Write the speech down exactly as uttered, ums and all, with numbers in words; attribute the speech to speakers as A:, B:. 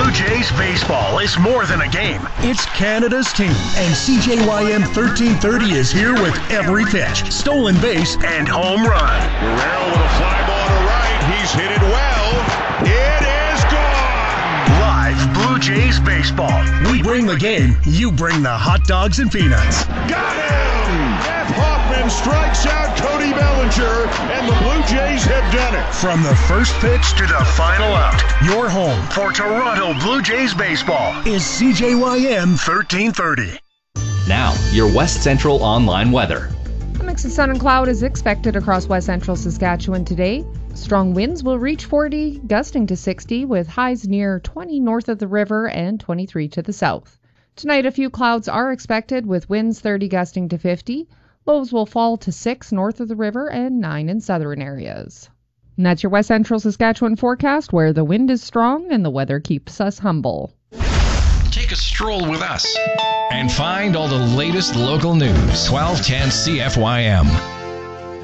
A: Blue Jays baseball is more than a game. It's Canada's team, and C J Y M thirteen thirty is here with every pitch, stolen base, and home run.
B: Guerrero with a fly ball to right. He's hit it well. It is gone.
A: Live Blue Jays baseball. We bring the game. You bring the hot dogs and peanuts.
B: Got him! Jeff Hoffman strikes out Cody Bellinger, and the Blue Jays have done it.
A: From the first pitch to the final out, your home for Toronto Blue Jays baseball is C J Y M thirteen thirty.
C: Now, your West Central online weather.
D: A mix of sun and cloud is expected across West Central Saskatchewan today. Strong winds will reach forty, gusting to sixty, with highs near twenty north of the river and twenty-three to the south. Tonight, a few clouds are expected, with winds thirty gusting to fifty. Lows will fall to six north of the river and nine in southern areas. And that's your West Central Saskatchewan forecast, where the wind is strong and the weather keeps us humble.
E: Take a stroll with us and find all the latest local news. twelve ten C F Y M.